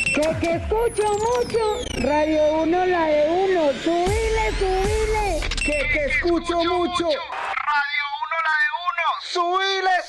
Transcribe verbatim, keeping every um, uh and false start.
Que que escucho mucho, Radio Uno la de uno, subile, subile. Que que escucho mucho, Radio Uno la de uno, subile,